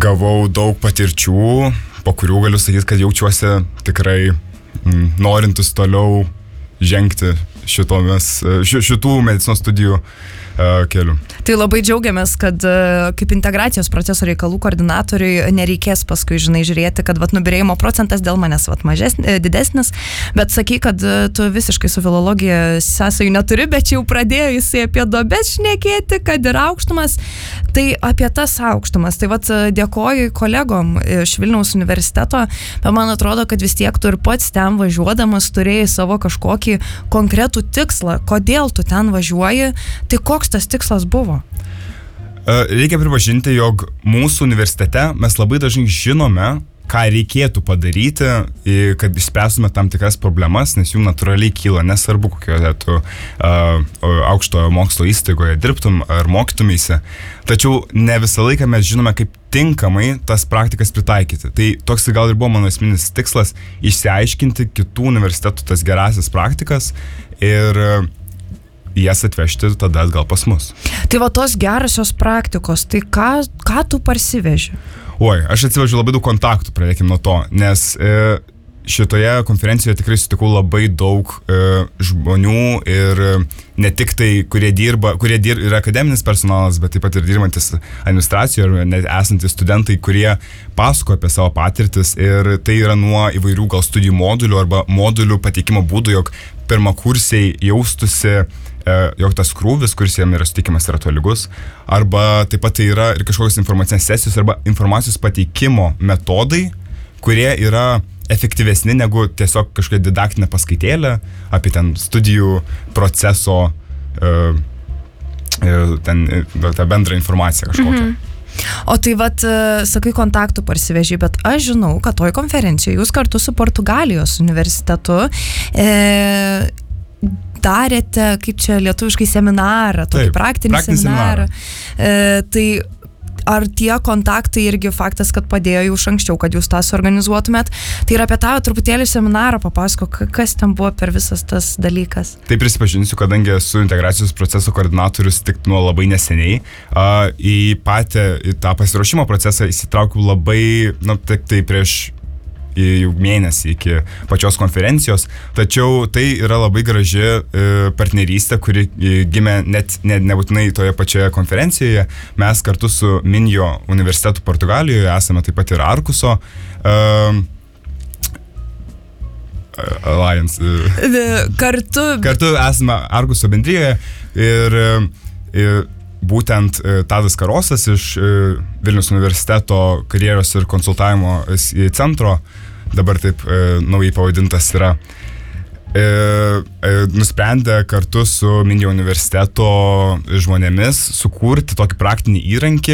gavau daug patirčių, po kurių galiu sakyti, kad jaučiuosi tikrai norintis toliau žengti šitų medicinos studijų keliu. Tai labai džiaugiamės, kad kaip integracijos proceso reikalų koordinatoriui nereikės paskui, žiūrėti, kad nubyrėjimo procentas dėl manęs didesnis, bet sakai, kad tu visiškai su filologija sąsajų neturi, bet jau pradėjo jisai apie duobes šnekėti, kad ir aukštumas, tai apie tas aukštumas. Tai dėkoju kolegom iš Vilniaus universiteto, bet man atrodo, kad vis tiek tu ir pats ten važiuodamas turėjai savo kažkokį konkretų tikslą, kodėl tu ten važiuoji, tai koks tas tikslas buvo? Reikia pripažinti, jog mūsų universitete mes labai dažnai žinome, ką reikėtų padaryti, kad išspręstume tam tikras problemas, nes jų natūraliai kyla, nesvarbu, kokioje tu aukštojo mokslo įstaigoje dirbtum ar mokytumėsi. Tačiau ne visą laiką mes žinome, kaip tinkamai tas praktikas pritaikyti. Tai toks gal ir buvo mano esminis tikslas - išsiaiškinti kitų universitetų tas gerasias praktikas ir jas atvežti tada atgal pas mus. Tai tos gerosios praktikos, tai ką tu parsiveži? Oi, aš atsivežiu labai daug kontaktų, pradėkim nuo to, nes šitoje konferencijoje tikrai sutikau labai daug žmonių ir ne tik tai, kurie yra akademinis personalas, bet taip pat ir dirbantis administracijoje ir net esantys studentai, kurie pasako apie savo patirtis, ir tai yra nuo įvairių gal studijų modulių arba modulių pateikimo būdų, jog pirmakursiai jaustųsi, jog tas krūvis, kuris jam yra sutikimas, yra tolygus, arba taip pat tai yra ir kažkokios informacinės sesijos arba informacijos pateikimo metodai, kurie yra efektyvesni negu tiesiog kažkokia didaktinė paskaitėlė apie ten studijų proceso tą bendrą informaciją kažkokią. O tai sakai, kontaktų parsivežiai, bet aš žinau, kad toj konferencijoje jūs kartu su Portugalijos universitetu darėte, kaip čia lietuviškai, seminarą, tokį praktinį seminarą. Tai ar tie kontaktai irgi faktas, kad padėjo jau iš anksčiau, kad jūs tą suorganizuotumėt? Tai ir apie tą truputėlį seminarą papasakok, kas ten buvo per visas tas dalykas? Tai prisipažinsiu, kadangi esu integracijos proceso koordinatorius tik nuo labai neseniai, į tą pasiruošimo procesą įsitraukiau labai, tik tai prieš jau mėnesį iki pačios konferencijos, tačiau tai yra labai graži partnerystė, kuri gimė net nebūtinai toje pačioje konferencijoje. Mes kartu su Minjo universitetu Portugalijoje esame taip pat ir Arkuso Alliance. Kartu esame Arkuso bendrijoje ir būtent Tadas Karosas iš Vilniaus universiteto karjeros ir konsultavimo centro, dabar taip naujai pavadintas yra, nusprendė kartu su Minjo universiteto žmonėmis sukurti tokį praktinį įrankį,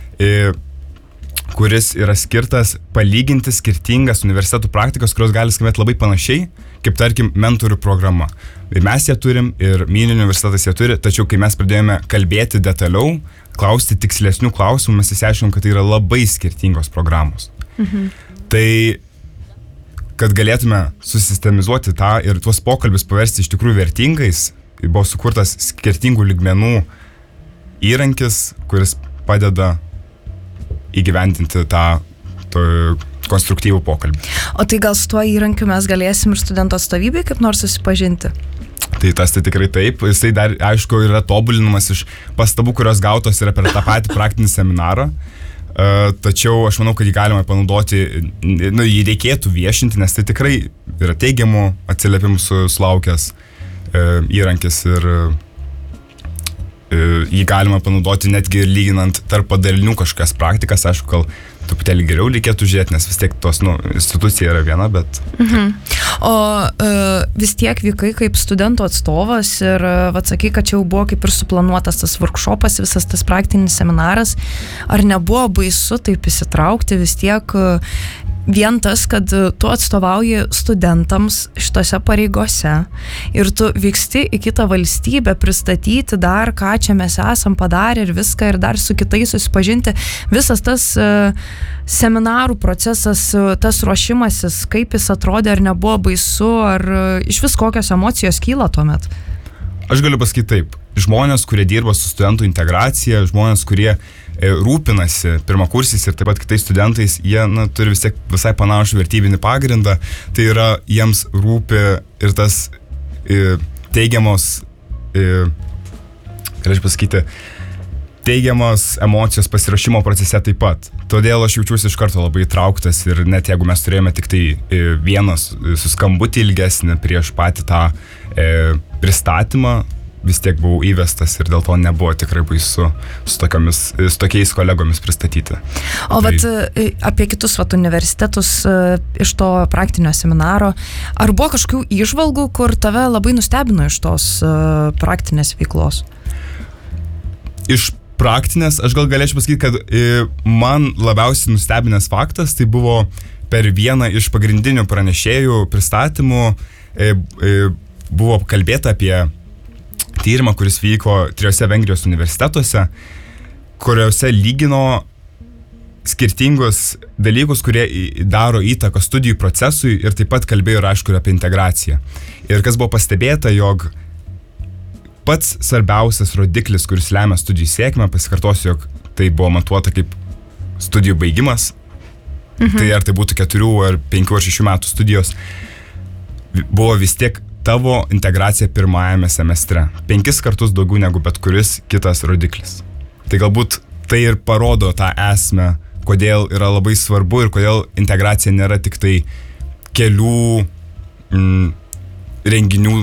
kuris yra skirtas palyginti skirtingas universitetų praktikas, kurios gali skambėti labai panašiai, kaip tarkim mentorių programa. Ir mes ją turim, ir Minjo universitetas ją turi, tačiau kai mes pradėjome kalbėti detaliau, klausti tikslesnių klausimų, mes įsiaiškinom, kad tai yra labai skirtingos programos. Tai kad galėtume susistemizuoti tą ir tuos pokalbius paversti iš tikrųjų vertingais, buvo sukurtas skirtingų lygmenų įrankis, kuris padeda įgyvendinti tą konstruktyvų pokalbį. O tai gal su tuo įrankiu mes galėsim ir studento atstovybėj kaip nors susipažinti? Tai tikrai taip. Jisai dar, aišku, yra tobulinamas iš pastabų, kurios gautos yra per tą patį praktinį seminarą. Tačiau aš manau, kad jį galima panaudoti, jį reikėtų viešinti, nes tai tikrai yra teigiamų atsiliepimų sulaukęs įrankis ir jį galima panaudoti netgi lyginant tarp padalinių kažkokias praktikas. Aišku, gal truputėlį geriau reikėtų žiūrėti, nes vis tiek tos institucija yra viena, bet... O vis tiek vykai kaip studento atstovas ir sakai, kad čia jau buvo kaip ir suplanuotas tas workshopas, visas tas praktinis seminaras. Ar nebuvo baisu taip įsitraukti vis tiek vien tas, kad tu atstovauji studentams šitose pareigose ir tu vyksti į kitą valstybę pristatyti dar, ką čia mes esam padarę ir viską, ir dar su kitais susipažinti. Visas tas seminarų procesas, tas ruošimasis, kaip jis atrodė, ar nebuvo baisu, ar iš vis kokios emocijos kyla tuomet? Aš galiu pasakyti taip. Žmonės, kurie dirba su studentų integracija, žmonės, kurie rūpinasi pirmakursiais ir taip pat kitais studentais, jie turi vis tiek visai panašų vertybinį pagrindą, tai yra jiems rūpi ir tas teigiamos, galėčiau pasakyti, teigiamos emocijos pasiruošimo procese taip pat. Todėl aš jaučiuosi iš karto labai įtrauktas ir net jeigu mes turėjome tik tai vienas suskambutį ilgesnį prieš patį tą pristatymą, vis tiek buvau įvestas ir dėl to nebuvo tikrai baisu su tokiais kolegomis pristatyti. O apie kitus universitetus iš to praktinio seminaro, ar buvo kažkokių įžvalgų, kur tave labai nustebino iš tos praktinės veiklos? Iš praktinės, aš galėčiau pasakyti, kad man labiausiai nustebinęs faktas, tai buvo per vieną iš pagrindinių pranešėjų pristatymų buvo kalbėta apie tyrimą, kuris vyko 3 Vengrijos universitetuose, kuriuose lygino skirtingus dalykus, kurie daro įtaką studijų procesui ir taip pat kalbėjo ir aišku apie integraciją. Ir kas buvo pastebėta, jog pats svarbiausias rodiklis, kuris lemia studijų sėkmę, pasikartosiu, jog tai buvo matuota kaip studijų baigimas. Tai ar tai būtų 4 ar 5 ar 6 metų studijos, buvo vis tiek tavo integracija pirmajame semestre. 5 kartus daugiau negu bet kuris kitas rodiklis. Tai galbūt tai ir parodo tą esmę, kodėl yra labai svarbu ir kodėl integracija nėra tik tai kelių renginių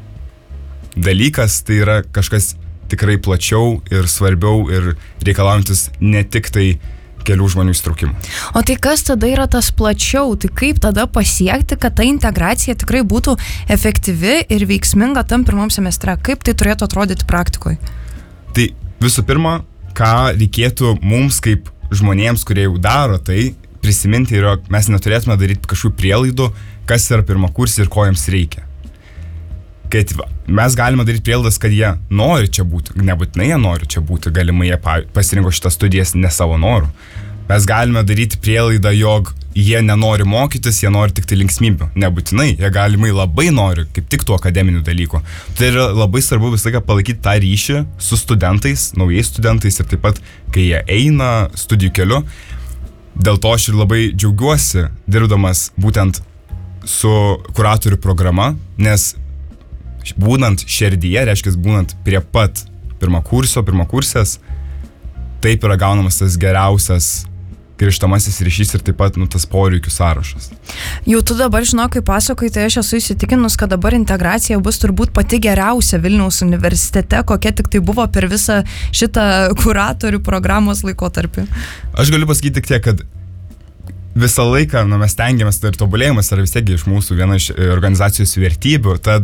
dalykas, tai yra kažkas tikrai plačiau ir svarbiau ir reikalaujantis ne tik tai kelių žmonių įstraukimų. O tai kas tada yra tas plačiau? Tai kaip tada pasiekti, kad ta integracija tikrai būtų efektyvi ir veiksminga tam pirmam semestre? Kaip tai turėtų atrodyti praktikoje? Tai visų pirma, ką reikėtų mums kaip žmonėms, kurie jau daro tai, prisiminti yra, mes neturėtume daryti kažkokių prielaidų, kas yra pirmakursiai ir ko jiems reikia. Kad mes galime daryti prielaidas, kad jie nori čia būti, nebūtinai jie nori čia būti, galimai jie pasirinko šitas studijas ne savo norų. Mes galime daryti prielaidą, jog jie nenori mokytis, jie nori tik tai linksmybių. Nebūtinai, jie galimai labai nori kaip tik tų akademinių dalykų. Tai yra labai svarbu visą laiką palaikyti tą ryšį su studentais, naujais studentais ir taip pat, kai jie eina studijų keliu. Dėl to aš ir labai džiaugiuosi dirbdamas būtent su kuratorių programa, nes būnant širdyje, reiškia, būnant prie pat pirmakursės, taip yra gaunamas tas geriausias grįžtamasis ryšys ir taip pat tas poreikių sąrašas. Jau tu dabar kai pasakoji, tai aš esu įsitikinus, kad dabar integracija bus turbūt pati geriausia Vilniaus universitete, kokia tik tai buvo per visą šitą kuratorių programos laikotarpį. Aš galiu pasakyti tik tiek, kad visą laiką mes stengiamės ir tobulėjimas yra vis tiek iš mūsų viena iš organizacijos vertybių, tad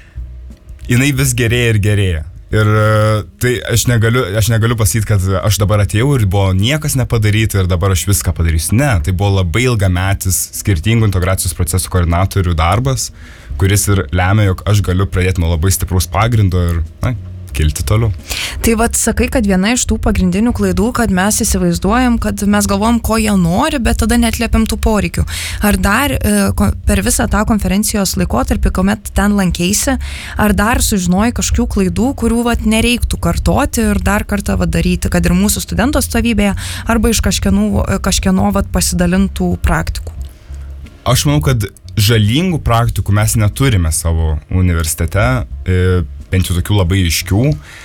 jinai vis gerėja ir gerėja. Ir tai aš negaliu pasakyti, kad aš dabar atėjau ir buvo niekas nepadaryta ir dabar aš viską padarysiu. Ne, tai buvo labai ilgametis skirtingų integracijos procesų koordinatorių darbas, kuris ir lemia, jog aš galiu pradėti nuo labai stipraus pagrindo ir kilti toliau. Tai sakai, kad viena iš tų pagrindinių klaidų, kad mes įsivaizduojam, kad mes galvojam, ko jie nori, bet tada neatliepiam tų poreikių. Ar dar per visą tą konferencijos laikotarpį, kuomet ten lankeisi, ar dar sužinojai kažkokių klaidų, kurių nereiktų kartoti ir dar kartą daryti, kad ir mūsų studentų atstovybėje arba iš kažkieno pasidalintų praktikų? Aš manau, kad žalingų praktikų mes neturime savo universitete, bent jau tokių labai aiškių.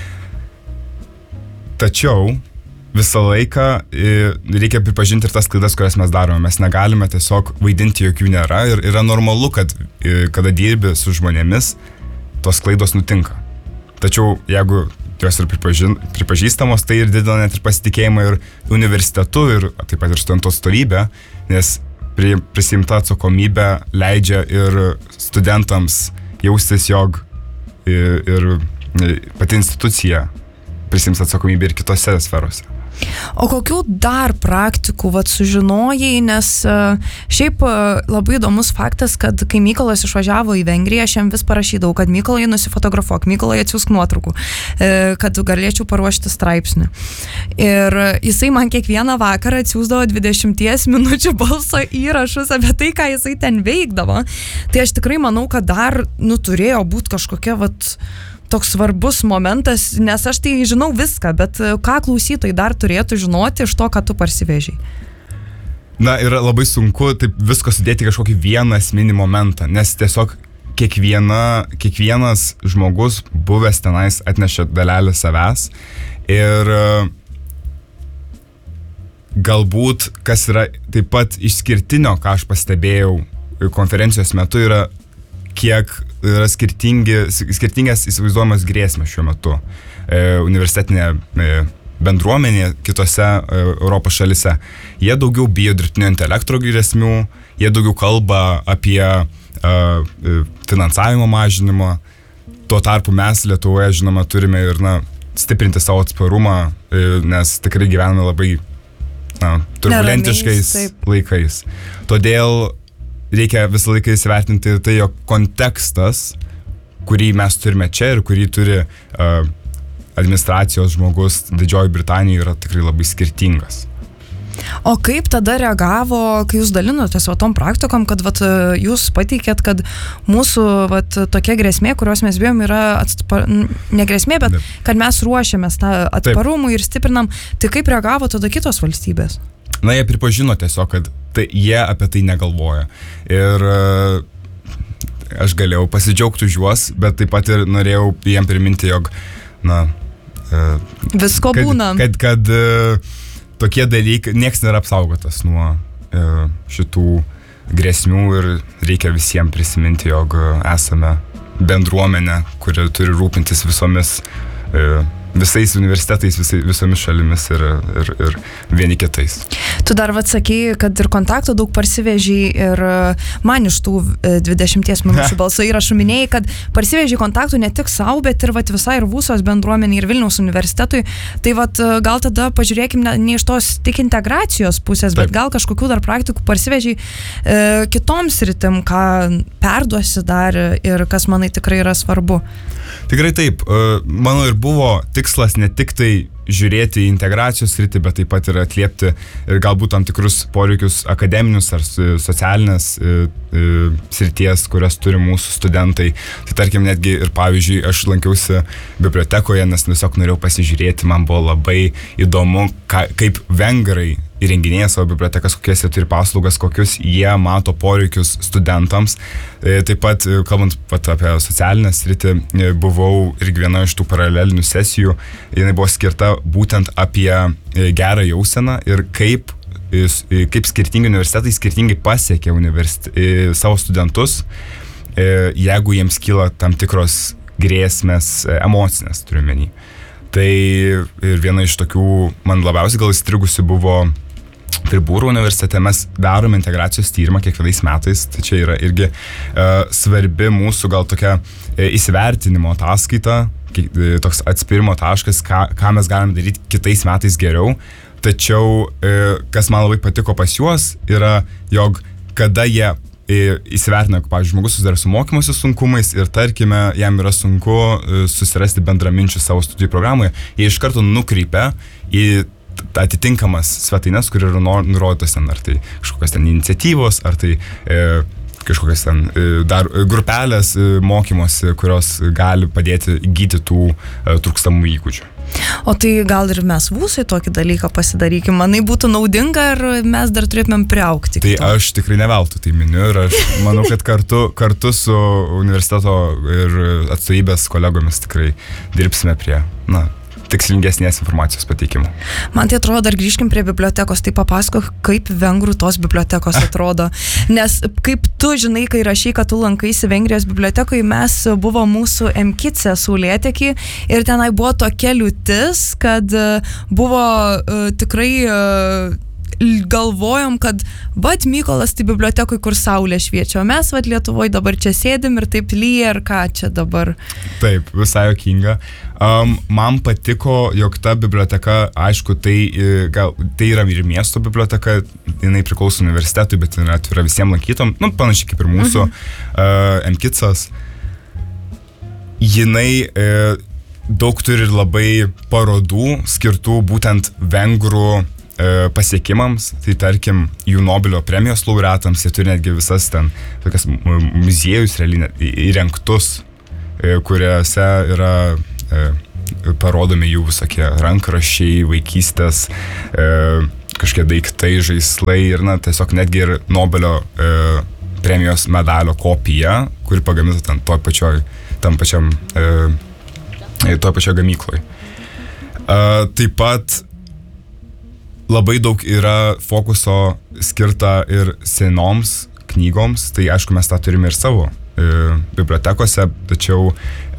Tačiau visą laiką reikia pripažinti ir tas klaidas, kurias mes darome. Mes negalime tiesiog vaidinti, jokių nėra. Ir yra normalu, kad kada dirbi su žmonėmis, tos klaidos nutinka. Tačiau jeigu jos ir pripažįstamos, tai ir didina net ir pasitikėjimą ir universitetu, ir taip pat ir studentų atstovybę, nes prisimta atsakomybė leidžia ir studentams jaustis, jog ir pati institucija prisims atsakomybę ir kitose sferose. O kokių dar praktikų sužinojai, nes šiaip labai įdomus faktas, kad kai Mykolas išvažiavo į Vengriją, aš jam vis parašydavau, kad Mykolai nusifotografuok, Mykolai atsiųsk nuotraukų, kad galėčiau paruošti straipsnį. Ir jisai man kiekvieną vakarą atsiųsdavo 20 minučių balso įrašus apie tai, ką jisai ten veikdavo. Tai aš tikrai manau, kad dar turėjo būti kažkokia toks svarbus momentas, nes aš tai žinau viską, bet ką klausytojai dar turėtų žinoti iš to, ką tu parsivežiai? Na, yra labai sunku taip visko sudėti kažkokį vieną asmenį momentą, nes tiesiog kiekvienas žmogus buvęs tenais atnešė dalelę savęs ir galbūt, kas yra taip pat išskirtinio, ką aš pastebėjau konferencijos metu, yra kiek yra skirtingas įsivaizduojamas grėsmės šiuo metu universitetinėje bendruomenėje kitose Europos šalise. Jie daugiau bijo dirbtinio intelekto grėsmių, jie daugiau kalba apie finansavimo mažinimą. Tuo tarpu mes Lietuvoje, žinoma, turime ir stiprinti savo atsparumą, nes tikrai gyvename labai turbulentiškais laikais. Todėl reikia visą laiką įsivertinti tai, jog kontekstas, kurį mes turime čia ir kurį turi administracijos žmogus Didžioji Britanija, yra tikrai labai skirtingas. O kaip tada reagavo, kai jūs dalinotės tom praktikom, kad jūs pateikėt, kad mūsų tokia grėsmė, kurios mes bijom, yra ne grėsmė, bet kad mes ruošiamės tą atsparumui ir stiprinam, tai kaip reagavo tada kitos valstybės? Na, jie pripažino tiesiog, kad jie apie tai negalvoja. Ir aš galėjau pasidžiaugti už juos, bet taip pat ir norėjau jiem priminti, jog visko būna. Kad tokie dalykai, nieks nėra apsaugotas nuo šitų grėsmių ir reikia visiems prisiminti, jog esame bendruomenė, kuri turi rūpintis visais universitetais, visomis šalimis ir vieni kitais. Tu dar sakei, kad ir kontakto daug parsivežiai ir man iš tų 20 minučių balso įrašų minėjai, kad parsivežiai kontaktų ne tik savo, bet ir visai ir Vūsos bendruomenė ir Vilniaus universitetui. Tai gal tada pažiūrėkim ne iš tos tik integracijos pusės, bet gal kažkokių dar praktikų parsivežiai kitoms sritim, ką perduosi dar ir kas manai tikrai yra svarbu. Tikrai taip. Mano ir buvo tikslas ne tik tai žiūrėti į integracijos sritį, bet taip pat ir atliepti ir galbūt tam tikrus poreikius akademinius ar socialinės srities, kurias turi mūsų studentai. Tai tarkim, netgi ir pavyzdžiui, aš lankiausi bibliotekoje, nes tiesiog norėjau pasižiūrėti, man buvo labai įdomu, kaip vengrai įrenginėja savo bibliotekas, kokias jie turi paslaugas, kokius jie mato poreikius studentams. Taip pat, kalbant apie socialinę sritį, buvau irgi viena iš tų paralelinių sesijų. Jinai buvo skirta būtent apie gerą jauseną ir kaip skirtingi universitetai skirtingai pasiekia savo studentus, jeigu jiems kyla tam tikros grėsmės emocinės, turiu menį. Tai ir viena iš tokių, man labiausiai gal įstrigusi buvo Friburgo universitete. Mes darome integracijos tyrimą kiekvienais metais, tai čia yra irgi svarbi mūsų gal tokia įsivertinimo ataskaita, toks atspirimo taškas, ką mes galime daryti kitais metais geriau. Tačiau, kas man labai patiko pas juos, yra, jog kada jie įsivertina, pavyzdžiui, žmogus susiduria su mokymosi sunkumais ir tarkime, jam yra sunku susirasti bendraminčių savo studijų programoje, jie iš karto nukreipia į atitinkamas svetaines, kur yra nurodytos ten, ar tai kažkokios ten iniciatyvos, ar tai kažkokios ten dar grupelės mokymosi, kurios gali padėti įgyti tų trūkstamų įgūdžių. O tai gal ir mes Vūsai tokį dalyką pasidarykim, manai būtų naudinga ir mes dar turėtumėm priaugti. Tai aš tikrai neveltui tai miniu ir aš manau, kad kartu su universiteto ir atstovybės kolegomis tikrai dirbsime prie, tikslingesnės informacijos pateikimo. Man tai atrodo, dar grįžkim prie bibliotekos, tai papasakok, kaip vengrų tos bibliotekos atrodo. Nes kaip tu žinai, kai rašai, kad tu lankaisi Vengrijos bibliotekoje, mes buvo mūsų MKICE saulėtekį ir tenai buvo tokia liūtis, kad buvo tikrai galvojom, kad Mykolas tai bibliotekoj, kur saulė šviečia, o mes Lietuvoje dabar čia sėdim ir taip lyja, ir ką čia dabar. Taip, visai juokinga. Man patiko, jog ta biblioteka, aišku, tai yra ir miesto biblioteka, jinai priklauso universitetui, bet yra atvira visiems lankytom, panašiai kaip ir mūsų MKICAS. Jinai daug turi labai parodų skirtų būtent vengrų pasiekimams, tai tarkim jų Nobelio premijos laureatams, jie turi netgi visas ten tokias muziejus realiai įrengtus kuriuose yra parodomi jų visokie rankraščiai, vaikystės, kažkokie daiktai, žaislai ir tiesiog netgi ir Nobelio premijos medalio kopija, kuri pagaminta toj pačioj gamykloj. Taip pat labai daug yra fokuso skirta ir senoms knygoms, tai aišku mes tą turime ir savo bibliotekose, tačiau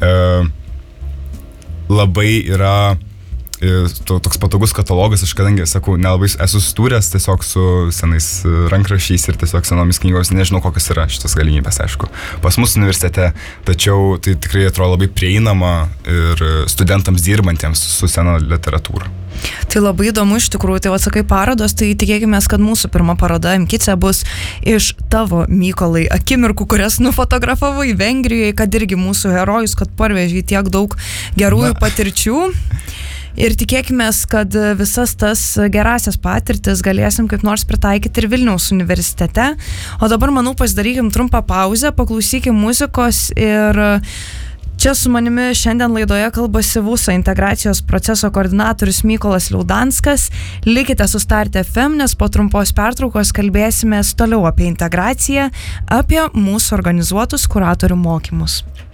labai yra toks patogus katalogas, aš kadangi, sakau, nelabai esu susidūręs tiesiog su senais rankraščiais ir tiesiog senomis knygomis, nežinau, kokios yra šitas galimybės, aišku, pas mus universitete, tačiau tai tikrai atrodo labai prieinama ir studentams dirbantiems su sena literatūra. Tai labai įdomu iš tikrųjų, tai atsakai parodos, tai tikėkime, kad mūsų pirma paroda MKICE bus iš tavo, Mykolai, akimirkų, kurias nufotografavai Vengrijoje, kad irgi mūsų herojus, kad parvežė tiek daug gerųjų patirčių. Ir tikėkime, kad visas tas gerasias patirtis galėsim kaip nors pritaikyti ir Vilniaus universitete. O dabar, manau, pasidarykim trumpą pauzę, paklausykim muzikos ir čia su manimi šiandien laidoje kalbasi VUSO integracijos proceso koordinatorius Mykolas Liaudanskas. Likite su Start FM, nes po trumpos pertraukos kalbėsimės toliau apie integraciją, apie mūsų organizuotus kuratorių mokymus.